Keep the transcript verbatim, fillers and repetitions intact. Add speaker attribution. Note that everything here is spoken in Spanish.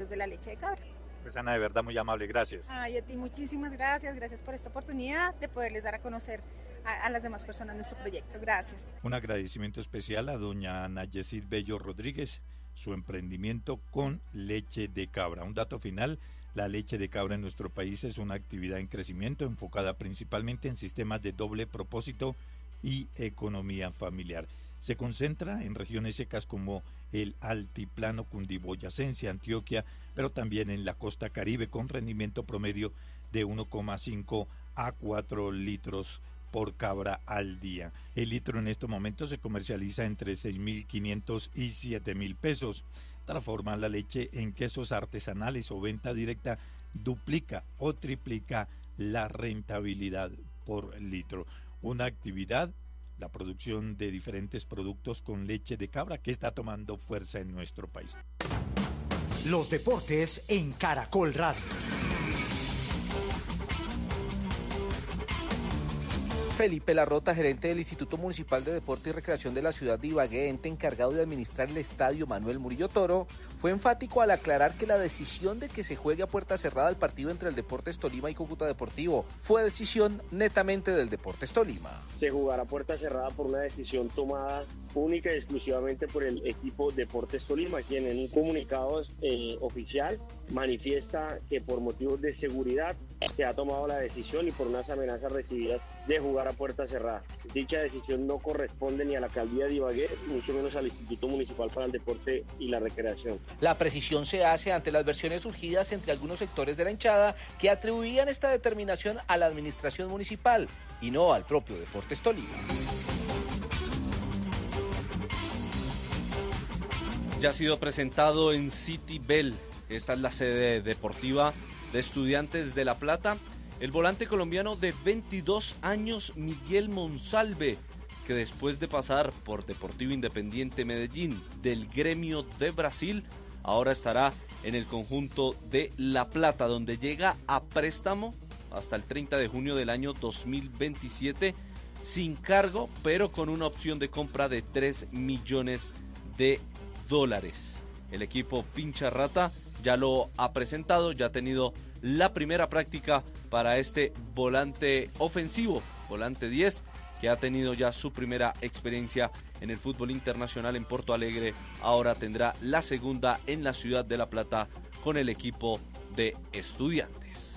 Speaker 1: productos de la leche de cabra.
Speaker 2: Pues Ana, de verdad muy amable, gracias.
Speaker 1: Ay, a ti muchísimas gracias, gracias por esta oportunidad de poderles dar a conocer a, a las demás personas nuestro proyecto, gracias.
Speaker 2: Un agradecimiento especial a doña Ana Yesid Bello Rodríguez, su emprendimiento con leche de cabra. Un dato final, la leche de cabra en nuestro país es una actividad en crecimiento enfocada principalmente en sistemas de doble propósito y economía familiar. Se concentra en regiones secas como el altiplano cundiboyacense, Antioquia, pero también en la costa caribe con rendimiento promedio de uno coma cinco a cuatro litros por cabra al día. El litro en estos momentos se comercializa entre seis mil quinientos y siete mil pesos. Transformar la leche en quesos artesanales o venta directa duplica o triplica la rentabilidad por litro. Una actividad, la producción de diferentes productos con leche de cabra, que está tomando fuerza en nuestro país.
Speaker 3: Los deportes en Caracol Radio.
Speaker 4: Felipe Larrota, gerente del Instituto Municipal de Deporte y Recreación de la ciudad de Ibagué, ente encargado de administrar el estadio Manuel Murillo Toro, fue enfático al aclarar que la decisión de que se juegue a puerta cerrada el partido entre el Deportes Tolima y Cúcuta Deportivo fue decisión netamente del Deportes Tolima.
Speaker 5: Se jugará a puerta cerrada por una decisión tomada única y exclusivamente por el equipo Deportes Tolima, quien en un comunicado eh, oficial manifiesta que por motivos de seguridad se ha tomado la decisión y por unas amenazas recibidas de jugar a puerta cerrada. Dicha decisión no corresponde ni a la alcaldía de Ibagué, mucho menos al Instituto Municipal para el Deporte y la Recreación.
Speaker 4: La precisión se hace ante las versiones surgidas entre algunos sectores de la hinchada que atribuían esta determinación a la administración municipal y no al propio Deportes Tolima.
Speaker 6: Ya ha sido presentado en City Bell, esta es la sede deportiva de Estudiantes de La Plata, el volante colombiano de veintidós años Miguel Monsalve, que después de pasar por Deportivo Independiente Medellín del Gremio de Brasil, ahora estará en el conjunto de La Plata, donde llega a préstamo hasta el treinta de junio del año dos mil veintisiete, sin cargo, pero con una opción de compra de tres millones de dólares. El equipo Pincha Rata ya lo ha presentado, ya ha tenido la primera práctica para este volante ofensivo, volante diez, que ha tenido ya su primera experiencia en el fútbol internacional en Porto Alegre. Ahora tendrá la segunda en la ciudad de La Plata con el equipo de Estudiantes.